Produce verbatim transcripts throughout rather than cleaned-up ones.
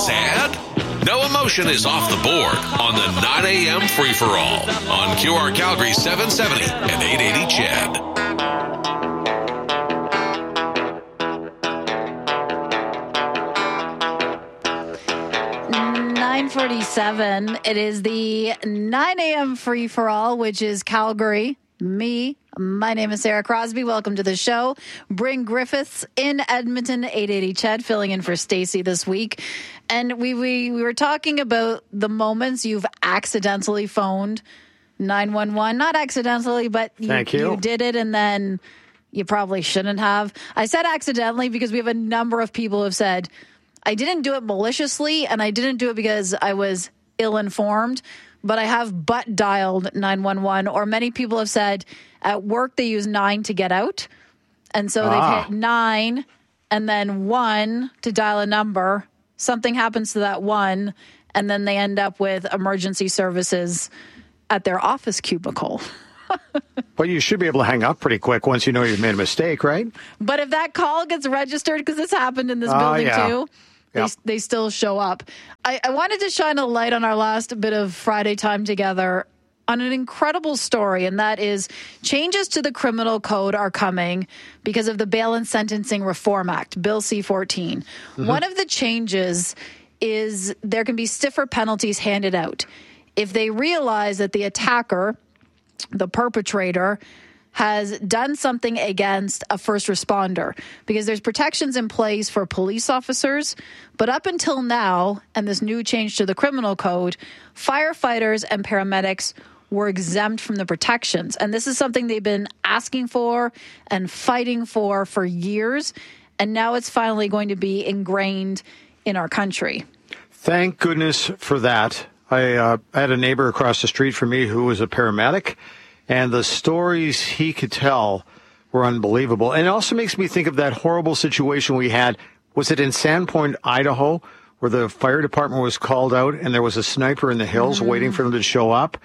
Sad? No emotion is off the board on the nine a.m. free-for-all on Q R Calgary seven seventy and eight eighty C H E D. nine forty-seven. It is the nine a.m. free-for-all, which is Calgary. Me. My name is Sarah Crosby. Welcome to the show. Bryn Griffiths in Edmonton, eight eighty C H E D, filling in for Stacey this week. And we, we, we were talking about the moments you've accidentally phoned nine one one. Not accidentally, but you, Thank you. you did it and then you probably shouldn't have. I said accidentally because we have a number of people who have said, I didn't do it maliciously and I didn't do it because I was ill-informed, but I have butt dialed nine one one. Or many people have said at work they use nine to get out. And so Ah. they've hit nine and then one to dial a number. Something happens to that one, and then they end up with emergency services at their office cubicle. But you should be able to hang up pretty quick once you know you've made a mistake, right? But if that call gets registered, because this happened in this Oh, building yeah. too, they, Yep. they still show up. I, I wanted to shine a light on our last bit of Friday time together on an incredible story, and that is changes to the criminal code are coming because of the Bail and Sentencing Reform Act, Bill C fourteen. Mm-hmm. One of the changes is there can be stiffer penalties handed out if they realize that the attacker, the perpetrator, has done something against a first responder, because there's protections in place for police officers. But up until now, and this new change to the criminal code, firefighters and paramedics were exempt from the protections. And this is something they've been asking for and fighting for for years. And now it's finally going to be ingrained in our country. Thank goodness for that. I, uh, I had a neighbor across the street from me who was a paramedic, and the stories he could tell were unbelievable. And it also makes me think of that horrible situation we had. Was it in Sandpoint, Idaho, where the fire department was called out and there was a sniper in the hills mm-hmm. waiting for them to show up?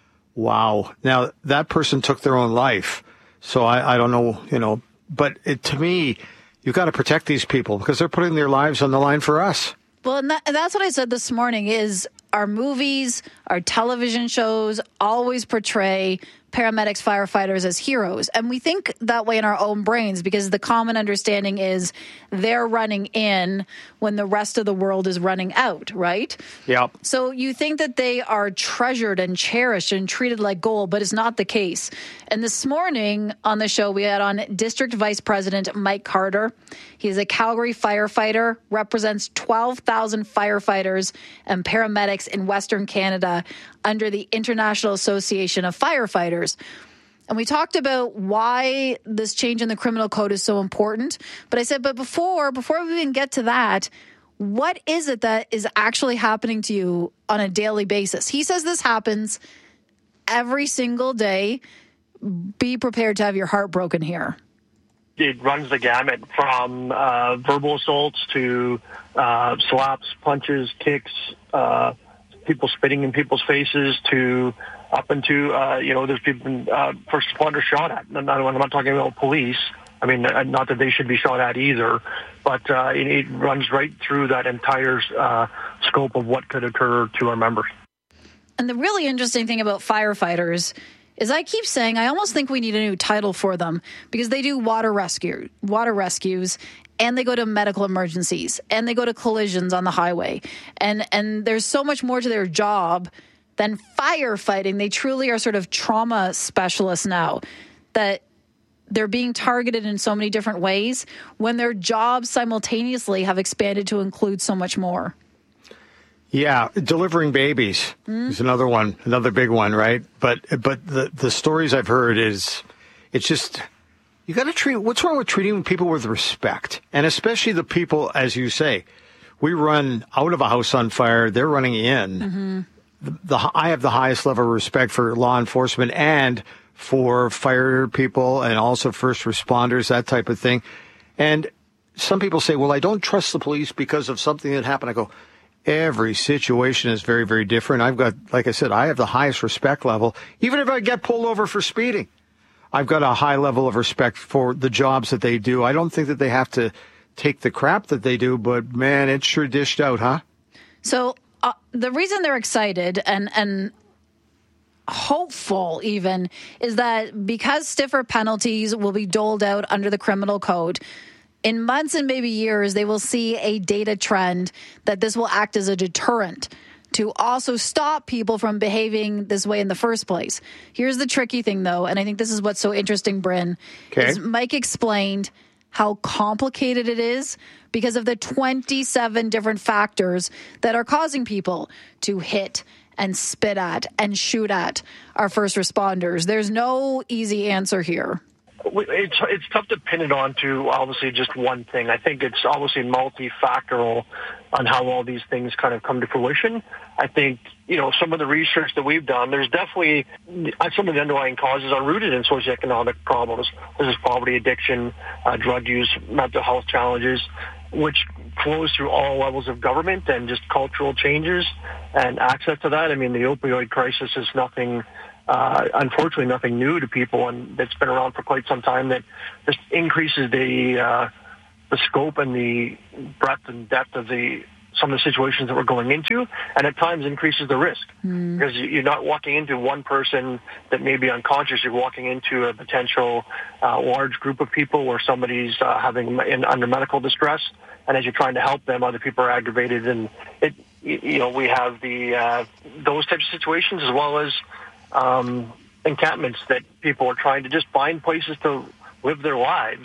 Wow. Now, that person took their own life. So I, I don't know, you know, but it, to me, you've got to protect these people because they're putting their lives on the line for us. Well, and, that, and that's what I said this morning is our movies, our television shows always portray paramedics, firefighters as heroes. And we think that way in our own brains because the common understanding is they're running in when the rest of the world is running out, right? Yeah. So you think that they are treasured and cherished and treated like gold, but it's not the case. And this morning on the show, we had on District Vice President Mike Carter. He's a Calgary firefighter, represents twelve thousand firefighters and paramedics in Western Canada under the International Association of Firefighters. And we talked about why this change in the criminal code is so important. But I said, but before, before we even get to that, what is it that is actually happening to you on a daily basis? He says this happens every single day. Be prepared to have your heart broken here. It runs the gamut from uh, verbal assaults to uh, slaps, punches, kicks, uh, people spitting in people's faces to up into, uh, you know, there's people, uh, first responders shot at. I'm not, I'm not talking about police. I mean, not that they should be shot at either, but uh, it, it runs right through that entire uh, scope of what could occur to our members. And the really interesting thing about firefighters is I keep saying I almost think we need a new title for them because they do water rescue, water rescues, and they go to medical emergencies, and they go to collisions on the highway. And and there's so much more to their job than firefighting. They truly are sort of trauma specialists now, that they're being targeted in so many different ways when their jobs simultaneously have expanded to include so much more. Yeah, delivering babies mm. is another one, another big one, right? But but the, the stories I've heard is, it's just, you got to treat, what's wrong with treating people with respect? And especially the people, as you say, we run out of a house on fire, they're running in. Mm-hmm. The, the I have the highest level of respect for law enforcement and for fire people and also first responders, that type of thing. And some people say, well, I don't trust the police because of something that happened. I go, every situation is very, very different. I've got, like I said, I have the highest respect level. Even if I get pulled over for speeding, I've got a high level of respect for the jobs that they do. I don't think that they have to take the crap that they do, but man, it's sure dished out, huh? So uh, the reason they're excited and and hopeful even is that because stiffer penalties will be doled out under the criminal code, in months and maybe years, they will see a data trend that this will act as a deterrent to also stop people from behaving this way in the first place. Here's the tricky thing, though, and I think this is what's so interesting, Bryn, okay. is Mike explained how complicated it is because of the twenty-seven different factors that are causing people to hit and spit at and shoot at our first responders. There's no easy answer here. It's it's tough to pin it on to obviously just one thing. I think it's obviously multifactorial on how all these things kind of come to fruition. I think, you know, some of the research that we've done, there's definitely some of the underlying causes are rooted in socioeconomic problems. This is poverty, addiction, uh, drug use, mental health challenges, which flows through all levels of government and just cultural changes and access to that. I mean, the opioid crisis is nothing Uh, unfortunately, nothing new to people, and that's been around for quite some time. That just increases the uh, the scope and the breadth and depth of the some of the situations that we're going into, and at times increases the risk mm. because you're not walking into one person that may be unconscious. You're walking into a potential uh, large group of people where somebody's uh, having in, under medical distress, and as you're trying to help them, other people are aggravated, and it you know we have the uh, those types of situations as well as Um, encampments that people are trying to just find places to live their lives.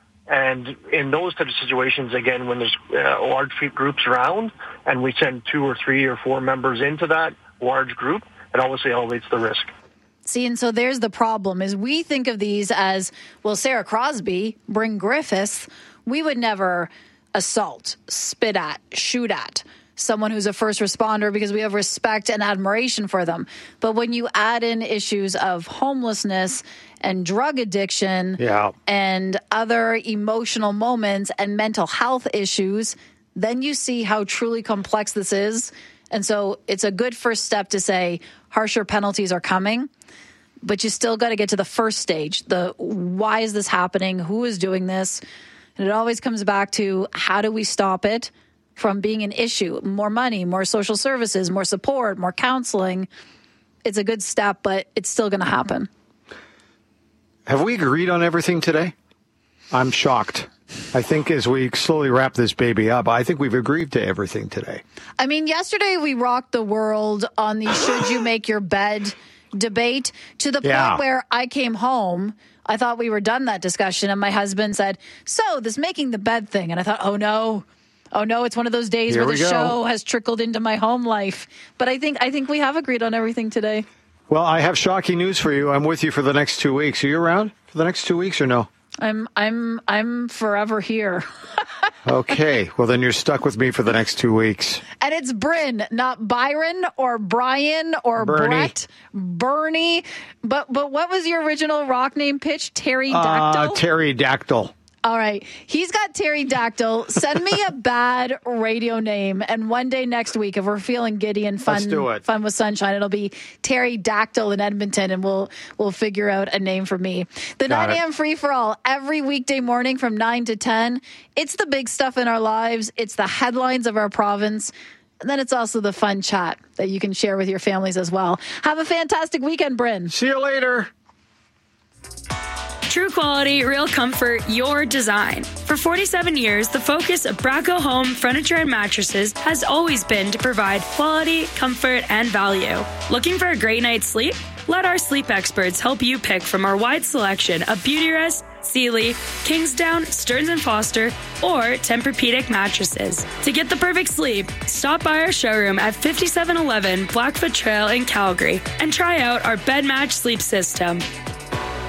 And in those types of situations, again, when there's uh, large groups around and we send two or three or four members into that large group, it obviously elevates the risk. See, and so there's the problem is we think of these as, well, Sarah Crosby, Bryn Griffiths, we would never assault, spit at, shoot at someone who's a first responder because we have respect and admiration for them. But when you add in issues of homelessness and drug addiction yeah. and other emotional moments and mental health issues, then you see how truly complex this is. And so it's a good first step to say harsher penalties are coming, but you still got to get to the first stage. The why is this happening? Who is doing this? And it always comes back to how do we stop it from being an issue? More money, more social services, more support, more counseling. It's a good step, but it's still going to happen. Have we agreed on everything today? I'm shocked. I think as we slowly wrap this baby up, I think we've agreed to everything today. I mean, yesterday we rocked the world on the should you make your bed debate to the point yeah. where I came home. I thought we were done that discussion. And my husband said, so this making the bed thing. And I thought, oh, no. Oh, no, it's one of those days Here where the go. show has trickled into my home life. But I think I think we have agreed on everything today. Well, I have shocking news for you. I'm with you for the next two weeks. Are you around for the next two weeks or no? I'm I'm I'm forever here. Okay. Well, then you're stuck with me for the next two weeks. And it's Bryn, not Byron or Brian or Bernie. Brett. Bernie. But but what was your original rock name pitch? Pterodactyl? Uh, pterodactyl. All right. He's got pterodactyl. Send me a bad radio name. And one day next week, if we're feeling giddy and fun, Let's do it. fun with sunshine, it'll be pterodactyl in Edmonton, and we'll we'll figure out a name for me. The Got nine it. a.m. free-for-all every weekday morning from nine to ten. It's the big stuff in our lives. It's the headlines of our province. And then it's also the fun chat that you can share with your families as well. Have a fantastic weekend, Bryn. See you later. True quality, real comfort, your design. For forty-seven years, the focus of Braco Home Furniture and Mattresses has always been to provide quality, comfort, and value. Looking for a great night's sleep? Let our sleep experts help you pick from our wide selection of Beautyrest, Sealy, Kingsdown, Stearns and Foster, or Tempur-Pedic mattresses. To get the perfect sleep, stop by our showroom at fifty-seven eleven Blackfoot Trail in Calgary and try out our bed match sleep system.